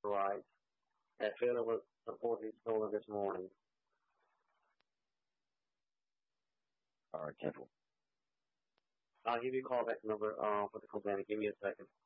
Right. That trailer was supposedly stolen this morning. All right, careful. I'll give you a call back number for the complaint. Give me a second.